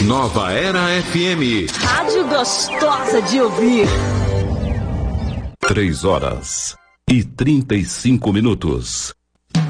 Nova Era FM. Rádio gostosa de ouvir. 3 horas e 35 minutos.